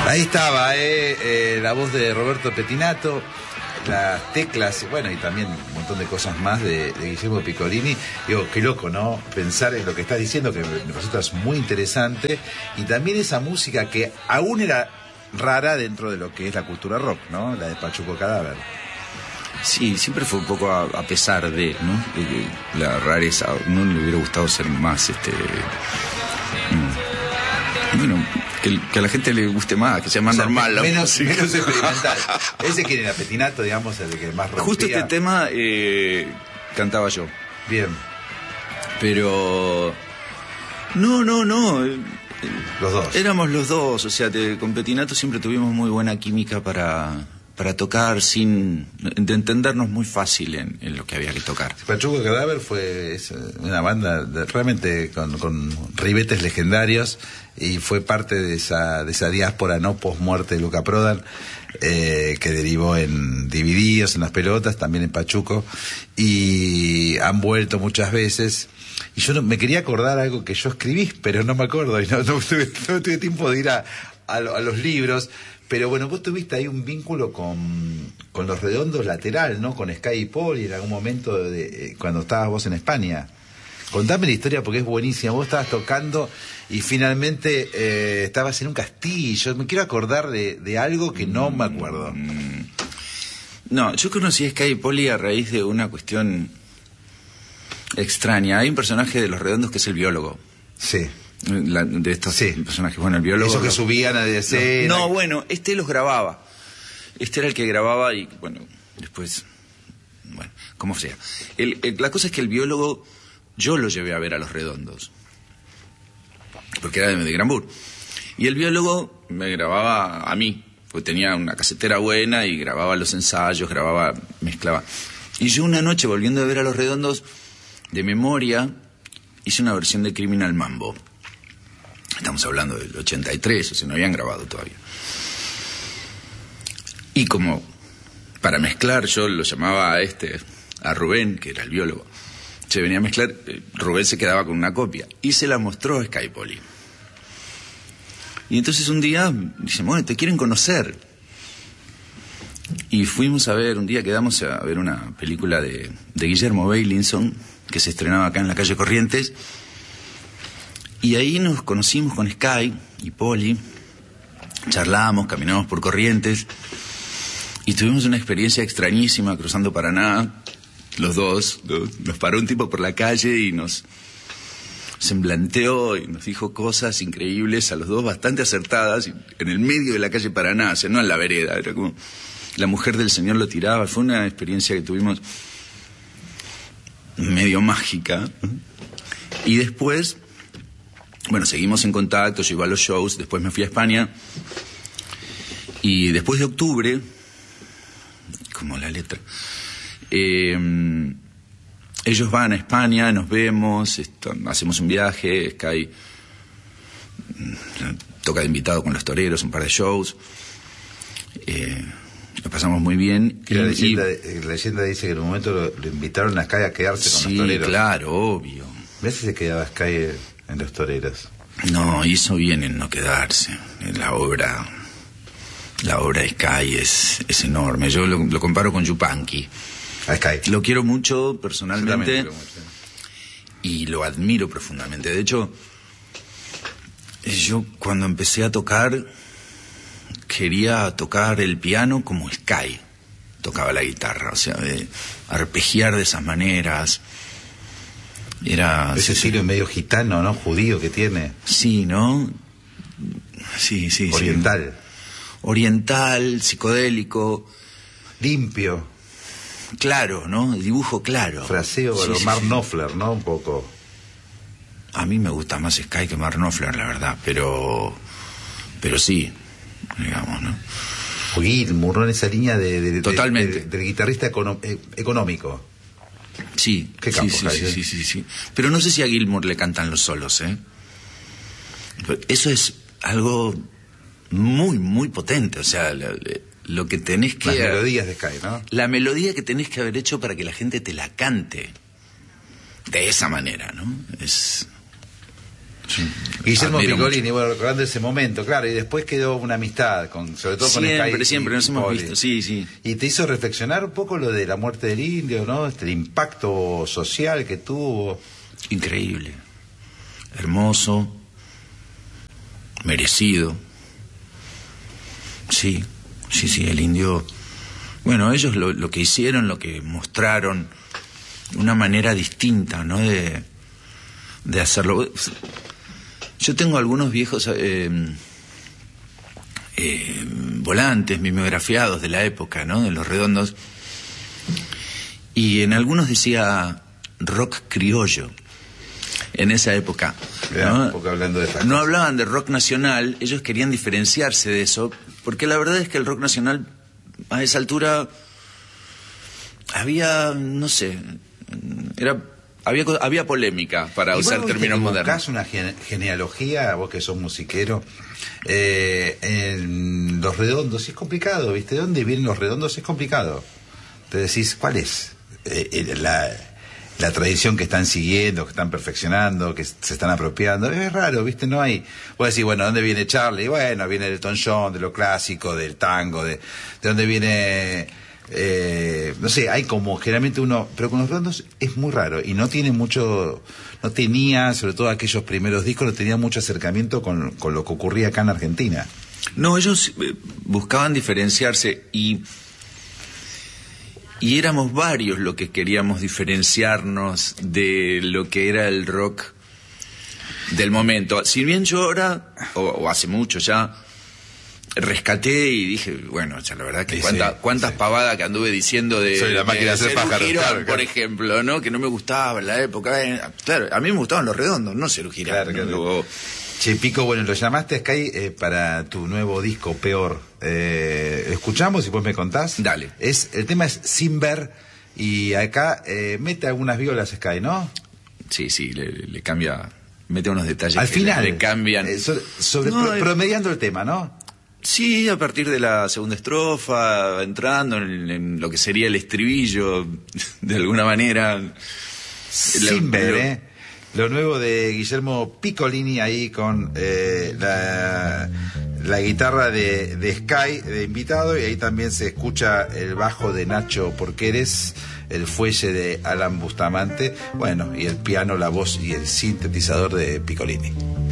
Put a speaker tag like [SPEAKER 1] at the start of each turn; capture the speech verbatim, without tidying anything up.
[SPEAKER 1] Ahí estaba, eh, eh, la voz de Roberto Pettinato, las teclas, bueno, y también un montón de cosas más de, de Guillermo Piccolini. Digo, qué loco, ¿no? Pensar en lo que estás diciendo, que me resulta muy interesante, y también esa música que aún era rara dentro de lo que es la cultura rock, ¿no? La de Pachuco Cadáver.
[SPEAKER 2] Sí, siempre fue un poco a, a pesar de, ¿no? De, de la rareza. No le hubiera gustado ser más, este... Mm, bueno, que, que a la gente le guste más, que sea más, o sea, normal.
[SPEAKER 1] Me, menos, menos experimental. Ese que era Pettinato, digamos, el que más rompía.
[SPEAKER 2] Justo este tema eh, cantaba yo.
[SPEAKER 1] Bien.
[SPEAKER 2] Pero... No, no, no.
[SPEAKER 1] Los dos.
[SPEAKER 2] Éramos los dos, o sea, te, con Pettinato siempre tuvimos muy buena química para... para tocar sin de entendernos muy fácil en, en lo que había que tocar.
[SPEAKER 1] Pachuco Cadáver fue es una banda de, realmente con, con ribetes legendarios, y fue parte de esa de esa diáspora no post-muerte de Luca Prodan, eh, que derivó en Divididos, en Las Pelotas, también en Pachuco, y han vuelto muchas veces. Y yo no, me quería acordar algo que yo escribí, pero no me acuerdo, y no, no, tuve, no tuve tiempo de ir a, a, a los libros. Pero bueno, vos tuviste ahí un vínculo con, con Los Redondos lateral, ¿no? Con Sky y Paul, y en algún momento de, de, cuando estabas vos en España. Contame la historia porque es buenísima. Vos estabas tocando y finalmente eh, estabas en un castillo. Me quiero acordar de, de algo que no me acuerdo.
[SPEAKER 2] No, yo conocí a Sky y Paul a raíz de una cuestión extraña. Hay un personaje de Los Redondos que es el biólogo.
[SPEAKER 1] Sí.
[SPEAKER 2] La, de estos
[SPEAKER 1] sí.
[SPEAKER 2] personajes, bueno, el biólogo.
[SPEAKER 1] Esos que
[SPEAKER 2] lo,
[SPEAKER 1] subían a D C.
[SPEAKER 2] No, no, bueno, este los grababa. Este era el que grababa y, bueno, después, bueno, como sea. El, el, la cosa es que el biólogo, yo lo llevé a ver a Los Redondos, porque era de, de Granbur. Y el biólogo me grababa a mí, porque tenía una casetera buena y grababa los ensayos, grababa, mezclaba. Y yo una noche, volviendo a ver a Los Redondos, de memoria, hice una versión de Criminal Mambo. Estamos hablando del ochenta y tres, o sea, no habían grabado todavía. Y como para mezclar, yo lo llamaba a este, a Rubén, que era el biólogo. Se venía a mezclar, eh, Rubén se quedaba con una copia y se la mostró a Sky Poli. Y entonces un día dice, bueno, te quieren conocer. Y fuimos a ver, un día quedamos a ver una película de, de Guillermo Beilinson, que se estrenaba acá en la calle Corrientes. Y ahí nos conocimos con Sky y Poli, charlamos, caminamos por Corrientes y tuvimos una experiencia extrañísima cruzando Paraná, los dos. Nos paró un tipo por la calle y nos semblanteó y nos dijo cosas increíbles a los dos, bastante acertadas, en el medio de la calle Paraná, o sea, no en la vereda, era como la mujer del señor lo tiraba. Fue una experiencia que tuvimos medio mágica. Y después, bueno, seguimos en contacto, yo iba a los shows, después me fui a España, y después de octubre, como la letra, eh, ellos van a España, nos vemos, esto, hacemos un viaje, Sky toca de invitado con Los Toreros, un par de shows, eh, lo pasamos muy bien.
[SPEAKER 1] Y la leyenda, y, la leyenda dice que en un momento lo, lo invitaron a Sky a quedarse con
[SPEAKER 2] sí,
[SPEAKER 1] Los Toreros.
[SPEAKER 2] Sí, claro, obvio.
[SPEAKER 1] ¿Ves si se quedaba Sky en Los Toreros?
[SPEAKER 2] No, hizo bien en no quedarse. La obra, la obra de Sky es, es enorme. Yo lo, lo comparo con Yupanqui.
[SPEAKER 1] A Sky.
[SPEAKER 2] Lo quiero mucho personalmente
[SPEAKER 1] mucho.
[SPEAKER 2] Y lo admiro profundamente. De hecho, yo cuando empecé a tocar quería tocar el piano como Sky tocaba la guitarra, o sea, de arpegiar de esas maneras. Era
[SPEAKER 1] ese estilo medio gitano, ¿no? Judío que tiene.
[SPEAKER 2] Sí, ¿no? Sí, sí,
[SPEAKER 1] oriental.
[SPEAKER 2] Sí. Oriental, psicodélico.
[SPEAKER 1] Limpio.
[SPEAKER 2] Claro, ¿no? El dibujo claro.
[SPEAKER 1] Fraseo, sí, sí, Mark sí. Knopfler, ¿no? Un poco.
[SPEAKER 2] A mí me gusta más Sky que Mark Knopfler, la verdad, pero... Pero sí, digamos, ¿no?
[SPEAKER 1] Gilmour, ¿no? En esa línea de... de
[SPEAKER 2] Totalmente.
[SPEAKER 1] De, de, del guitarrista econo, eh, económico.
[SPEAKER 2] Sí,
[SPEAKER 1] ¿Qué campo,
[SPEAKER 2] sí, sí, sí, sí, sí. Pero no sé si a Gilmour le cantan los solos, ¿eh? Eso es algo muy, muy potente. O sea, lo, lo que tenés que...
[SPEAKER 1] Las melodías de Sky, ¿no?
[SPEAKER 2] La melodía que tenés que haber hecho para que la gente te la cante de esa manera, ¿no? Es...
[SPEAKER 1] Sí. Guillermo Piccolini, bueno, recordando ese momento, claro, y después quedó una amistad, con, sobre todo con
[SPEAKER 2] siempre,
[SPEAKER 1] Sky.
[SPEAKER 2] Siempre, nos hemos visto, sí, sí.
[SPEAKER 1] Y te hizo reflexionar un poco lo de la muerte del indio, ¿no? Este, el impacto social que tuvo.
[SPEAKER 2] Increíble. Hermoso. Merecido. Sí, sí, sí, el indio... Bueno, ellos lo, lo que hicieron, lo que mostraron, una manera distinta, ¿no? De, de hacerlo. Yo tengo algunos viejos eh, eh, volantes mimeografiados de la época, ¿no? De Los Redondos. Y en algunos decía rock criollo. En esa época, ¿no?
[SPEAKER 1] Un poco hablando de
[SPEAKER 2] no hablaban de rock nacional, ellos querían diferenciarse de eso, porque la verdad es que el rock nacional a esa altura había, no sé, era había había polémica, para
[SPEAKER 1] y
[SPEAKER 2] usar términos modernos.
[SPEAKER 1] Buscás una gene- genealogía, vos que sos musiquero, eh, en Los Redondos es complicado, ¿viste? ¿De dónde vienen Los Redondos? Es complicado. Te decís, ¿cuál es eh, la la tradición que están siguiendo, que están perfeccionando, que se están apropiando? Es raro, ¿viste? No hay... Vos decís, bueno, ¿de dónde viene Charlie? Bueno, viene del Elton John, de lo clásico, del tango, de, de dónde viene... Eh, no sé, hay como generalmente uno... Pero con Los Redondos es muy raro y no tiene mucho... No tenía, sobre todo aquellos primeros discos, no tenía mucho acercamiento con, con lo que ocurría acá en Argentina.
[SPEAKER 2] No, ellos eh, buscaban diferenciarse y... Y éramos varios los que queríamos diferenciarnos de lo que era el rock del momento. Si bien yo ahora, o, o hace mucho ya, rescaté y dije, bueno, ya la verdad que sí, cuánta, sí, cuántas sí. pavadas que anduve diciendo de...
[SPEAKER 1] Soy la máquina de hacer pájaros,
[SPEAKER 2] Girón,
[SPEAKER 1] claro,
[SPEAKER 2] por ejemplo, ¿no? Que no me gustaba en la época. Eh, claro, a mí me gustaban Los Redondos, no Cerú Girán.
[SPEAKER 1] Claro, claro.
[SPEAKER 2] Luego,
[SPEAKER 1] Che, Pico, bueno, lo llamaste a Sky eh, para tu nuevo disco, Peor. Eh, escuchamos y después me contás.
[SPEAKER 2] Dale.
[SPEAKER 1] Es, el tema es Sin Ver y acá eh, mete algunas violas Sky, ¿no?
[SPEAKER 2] Sí, sí, le, le cambia, mete unos detalles
[SPEAKER 1] al
[SPEAKER 2] que
[SPEAKER 1] final,
[SPEAKER 2] le, le cambian.
[SPEAKER 1] Eh, sobre, sobre
[SPEAKER 2] no,
[SPEAKER 1] pro,
[SPEAKER 2] eh,
[SPEAKER 1] promediando el tema, ¿no?
[SPEAKER 2] Sí, a partir de la segunda estrofa, entrando en, en lo que sería el estribillo, de alguna manera.
[SPEAKER 1] Sin Ver, ¿eh? Lo nuevo de Guillermo Piccolini ahí con eh, la, la guitarra de, de Sky de invitado, y ahí también se escucha el bajo de Nacho Porqueres, el fuelle de Alan Bustamante, bueno, y el piano, la voz y el sintetizador de Piccolini.